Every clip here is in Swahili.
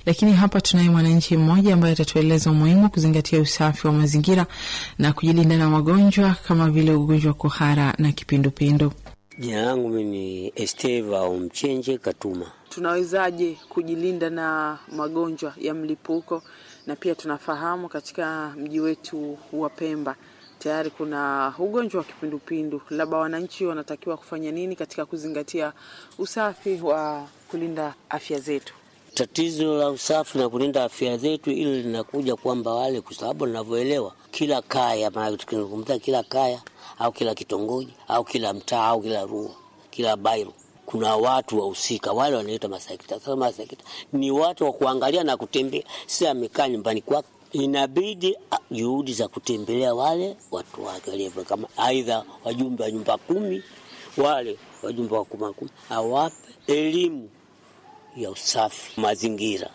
Lakini hapa tunaye mwananchi mmoja ambaye atatueleza umuhimu kuzingatia usafi wa mazingira na kujilinda na magonjwa kama vile ugonjwa wa kuhara na kipindupindu. Jina langu mimi ni Esteva Mchenje Katuma. Tunawezaje kujilinda na magonjwa ya mlipuko? Na pia tunafahamu katika mji wetu wa Pemba tayari kuna ugonjwa wa kipindupindu. Labda wananchi wanatakiwa kufanya nini katika kuzingatia usafi wa kulinda afya zetu? Tatizo la usafi na kulinda afya zetu ili linakuja kwamba wale, kwa sababu ninavyoelewa kila kaya, maana tukizungumza kila kaya au kila kitongoji au kila mtaa au kila rua, kila bairo, kuna watu wahusika, wale wanaitwa masekta. Sasa masekta ni watu wa kuangalia na kutembea. Si amekaa nyumbani kwake, inabidi juhudi za kutembelea wale watu wake, kama aidha wajumbe wa nyumba 10, wale wajumbe wa 10 awape elimu ya usafi mazingira.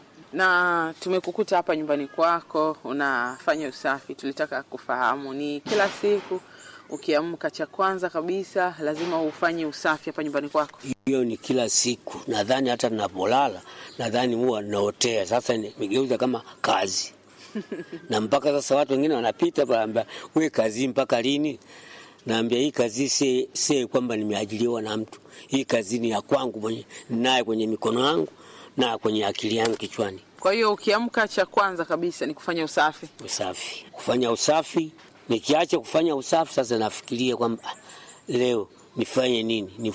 Na tumekukuta hapa nyumbani kwako unafanya usafi, tulitaka kufahamu ni kila siku ukiamka cha kwanza kabisa lazima ufanye usafi hapa nyumbani kwako? Hiyo ni kila siku. Nadhani hata ninapolala nadhani huwa naotea. Sasa nimegeuza kama kazi. Na mpaka sasa watu wengine wanapita wanaambia, "Wewe kazi mpaka lini?" Naambia hii kazi si kwamba nimeajiriwa na mtu. Hii kazi ni ya kwangu mwenyewe, naye kwenye mikono yangu na kwenye akili yangu kichwani. Kwa hiyo ukiamka cha kwanza kabisa ni kufanya usafi? Usafi. Kufanya usafi. Nikiacha kufanya usafi sasa nafikiria kwamba leo nifanye nini?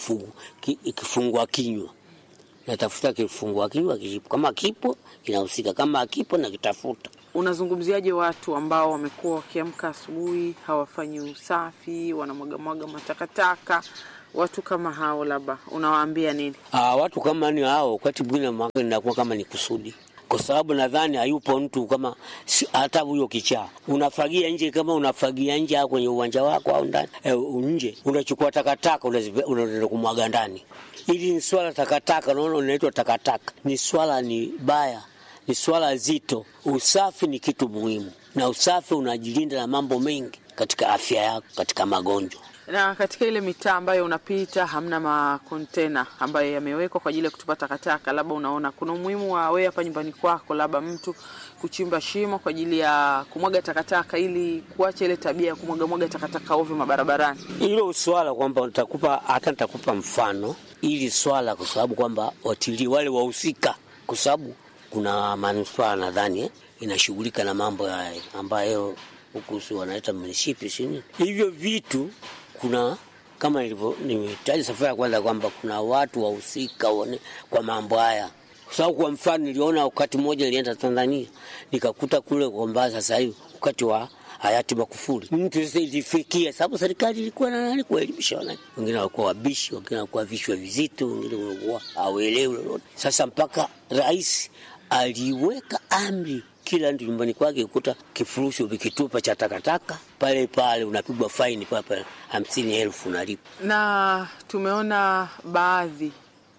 Kifungua kinywa. Natafuta kifungua kinywa kipo. Kama kipo kinahusika, kama hakipo na kitafuta. Unazungumziaje watu ambao wamekuwa wakiamka asubuhi hawafanyi usafi, wanamwaga matakataka? Watu kama hao labda unawaambia nini? Watu kama ni hao wakati mwingine mwaka inakuwa kama ni kusudi. Kwa sababu nadhani hayupo mtu kama hata huyo kichaa. Unafagia nje, kama unafagia nje au kwenye uwanja wako au ndani nje, unachukua takataka unaenda kumwaga ndani. Ili ni swala takataka, unaona inaitwa takataka. Ni swala ni baya, ni swala zito. Usafi ni kitu muhimu. Na usafi unajilinda na mambo mengi katika afya yako, katika magonjwa. Na katika ile mitaa ambayo unapita hamna makontena ambayo yamewekwa kwa ajili ya kutupa takataka, labda unaona kuna umuhimu wa wewe hapa nyumbani kwako labda mtu kuchimba shimo kwa ajili ya kumwaga takataka ili kuacha ile tabia ya kumwaga takataka ovyo mabarabarani? Hilo swala kwamba nitakupa mfano ili swala, kwa sababu kwamba watilii wale wahusika, kwa sababu kuna manufaa nadhani inashughulika na mambo haya ambayo huku wanaita munisipi sini. Hivyo vitu kuna kama nimetaja safari ya kwanza kwamba kuna watu wahusika kwa mambo haya. Kwa sababu kwa mfano niliona wakati mmoja nilienda Tanzania nikakuta kule kwamba sasa hivi wakati wa hayati Magufuli mtu sasa ilifikia, sababu serikali ilikuwa na nani kuelimisha wananchi. Wengine walikuwa wabishi, wengine walikuwa vichwa vizito, wengine walikuwa hawaelewi lolote. Sasa mpaka rais aliweka amri kila mtu nyumbani kwake ukuta kifurushi ukitupa cha takataka pale unapigwa faini pale 50,000 unalipa. Na tumeona baadhi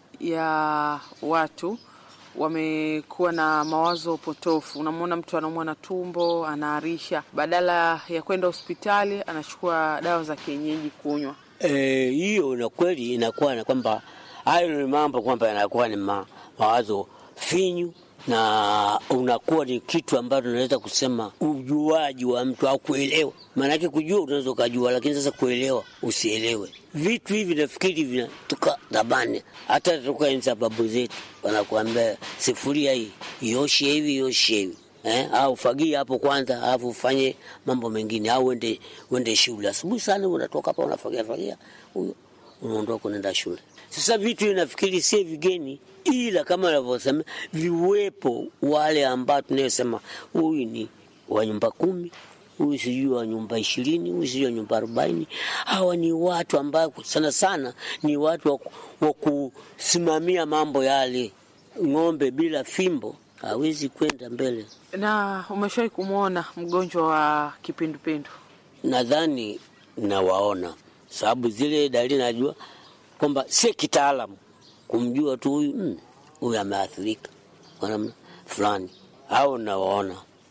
ya watu wamekuwa na mawazo potofu. Unamwona mtu anaumwa na tumbo, anaarisha, badala ya kwenda hospitali anachukua dawa za kienyeji kunywa. Hiyo na kweli inakuwa na kwamba hayo ni mambo kwamba yanakuwa ni mawazo finyu, na unakuwa ni kitu ambacho unaweza kusema ujuaji wa mtu au kuelewa. Maana yake kujua unaweza kujua, lakini sasa kuelewa usielewe. Vitu hivi nafikiri vinatoka dabani. Hata toka enzi babu zetu wanakuambia sufuria hii ioshe hivi. Au fagia hapo kwanza alafu ufanye mambo mengine, au uende shule. Asubuhi sana unatoka hapa unafagia huyo unaondoka kwenda shule. Sasa vitu inafikiri si vigeni, ila kama ninavyosema viwepo wale ambao tunayosema huyu ni wa nyumba 10, huyu sijui wa nyumba 20, huyu sijui wa nyumba 40. Hawa ni watu ambao sana ni watu wa kusimamia mambo yale. Ng'ombe bila fimbo hawezi kwenda mbele. Na umeshawahi kumuona mgonjwa wa kipindupindu? Nadhani nawaona, sababu zile dalili najua kwamba si kitaalamu kumjua tu huyu ameathirika kwa namna fulani, au nawaona.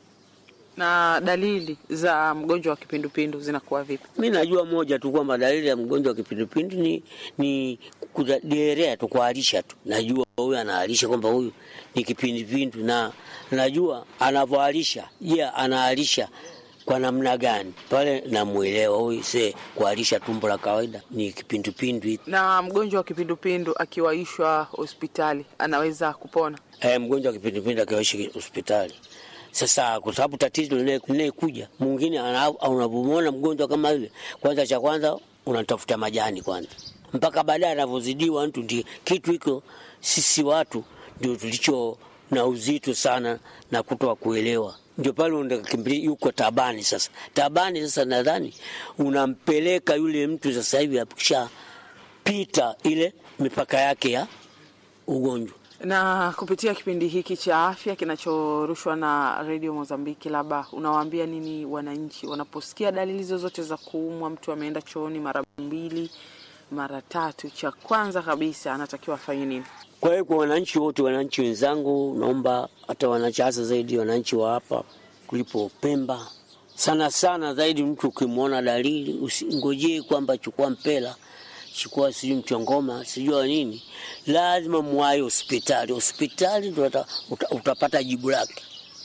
Na dalili za mgonjwa wa kipindupindu zinakuwa vipi? Mimi najua moja tu kwamba dalili ya mgonjwa wa kipindupindu ni kuderea tu, kuharisha tu. Najua huyu anaalisha kwamba huyu ni kipindupindu, na najua anavyoalisha. Anaalisha kwa namna gani? Pale namuelewa huyu kualisha tumbo la kawaida ni kipindupindu. Na mgonjwa wa kipindupindu akiwaishwa hospitali anaweza kupona? Mgonjwa wa kipindupindu akiwaishwa hospitali. Sasa kwa sababu tatizo linayekuja mwingine unapomwona mgonjwa kama yule, cha kwanza unatafuta majani kwanza, mpaka baadaye anavyozidiwa mtu. Ndio kitu hiko sisi watu ndio tulicho na uzito sana na kutoa kuelewa. Ndio pale unakimbilia yuko tabani. Sasa nadhani unampeleka yule mtu sasa hivi akisha pita ile mipaka yake ya ugonjwa. Na kupitia kipindi hiki cha afya kinachorushwa na Radio Mozambiki, labda unawaambia nini wananchi wanaposikia dalili zozote za kuumwa? Mtu ameenda chooni mara 2 mara 3, cha kwanza kabisa anatakiwa afanye nini? Kwa hiyo kwa wananchi wote, wananchi wenzangu, naomba hata wananchi hasa zaidi wananchi wa hapa kulipo Pemba, sana zaidi, mtu ukimwona dalili usingojee kwamba chukua mpela, chukua sijui mchongoma, sijui nini, lazima muwahi hospitali ndio utapata jibu lake.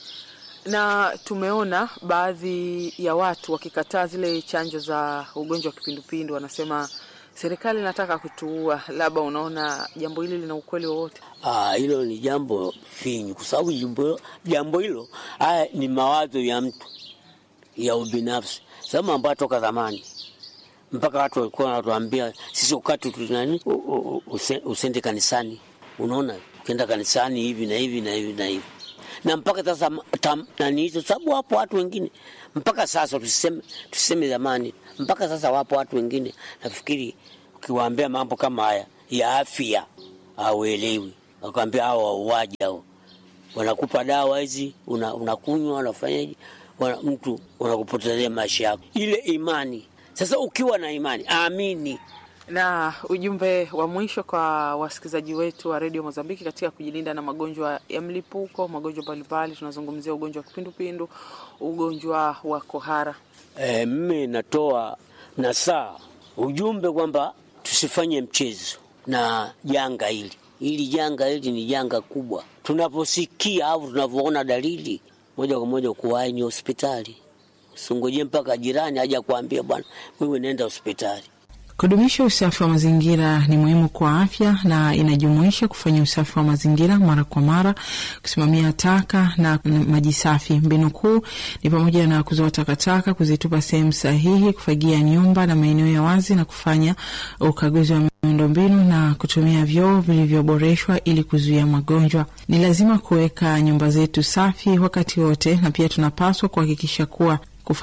Na tumeona baadhi ya watu wakikataa zile chanjo za ugonjwa wa kipindupindu, wanasema serikali inataka kutuua. Labda unaona jambo hili lina ukweli wowote? Hilo ni jambo finyu, kwa sababu jambo hilo ni mawazo ya mtu ya ubinafsi. Sababu ambayo toka zamani mpaka watu walikuwa wanatuambia sisi ukati tunani usende kanisani. Unaona, ukienda kanisani hivi na hivi na hivi na hivi. Na mpaka sasa nani hizo, sababu wapo watu wengine mpaka sasa, tuseme zamani, mpaka sasa wapo watu wengine nafikiri ukiwaambia mambo kama haya ya afya hauelewi. Wakwambia hao wauaji hao, wanakupa dawa hizi unakunywa, unafanyaje, mtu unakupotezea maisha yako. Ile imani. Sasa ukiwa na imani, amini. Na ujumbe wa mwisho kwa wasikilizaji wetu wa Radio Mozambiki katika kujilinda na magonjwa ya mlipuko, magonjwa mbalimbali, tunazungumzia ugonjwa wa kipindupindu, ugonjwa wa kohara. Mimi natoa nasaa ujumbe kwamba tusifanye mchezo na janga hili. Hili janga hili ni janga kubwa. Tunaposikia au tunavyoona dalili, moja kwa moja kuwahi ni hospitali. Usingoje mpaka jirani aje kuambia bwana wewe nenda hospitali. Kudumisha usafi wa mazingira ni muhimu kwa afya na inajumuisha kufanya usafi wa mazingira mara kwa mara, kusimamia taka na maji safi. Mbinu kuu ni pamoja na kuzoa takataka, kuzitupa sehemu sahihi, kufagia nyumba na maeneo ya wazi, na kufanya ukaguzi wa miundombinu na kutumia vyoo vilivyoboreshwa ili kuzuia magonjwa. Ni lazima kuweka nyumba zetu safi wakati wote, na pia tunapaswa kuhakikisha kuwa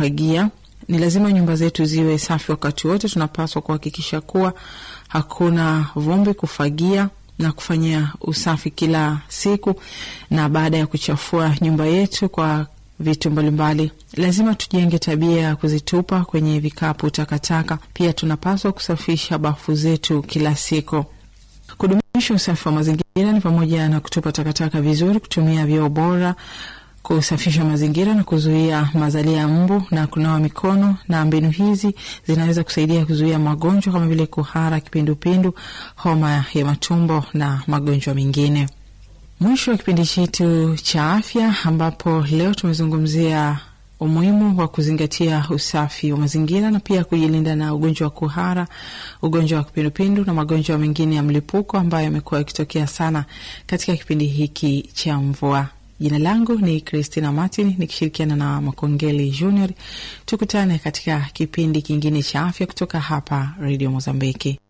ni lazima nyumba zetu ziwe safi wakati wote. Tunapaswa kuhakikisha kuwa hakuna vumbi, kufagia na kufanya usafi kila siku, na baada ya kuchafua nyumba yetu kwa vitu mbalimbali, lazima tujenge tabia ya kuzitupa kwenye vikapu takataka. Pia tunapaswa kusafisha bafu zetu kila siku. Kudumisha usafi wa mazingira ni pamoja na kutupa takataka vizuri, kutumia vyoo bora, kusafisha mazingira na kuzuia mazalia ya mbu na kunawa mikono. Na mbinu hizi zinaweza kusaidia kuzuia magonjwa kama vile kuhara, kipindupindu, homa ya matumbo na magonjwa mengine. Mwisho wa kipindi chetu cha afya, ambapo leo tumezungumzia umuhimu wa kuzingatia usafi wa mazingira na pia kujilinda na ugonjwa wa kuhara, ugonjwa wa kipindupindu na magonjwa mengine ya mlipuko ambayo yamekuwa yakitokea sana katika kipindi hiki cha mvua. Jina langu ni Christina Martin nikishirikiana na Makongeli Junior. Tukutane katika kipindi kingine cha afya kutoka hapa Radio Mozambiki.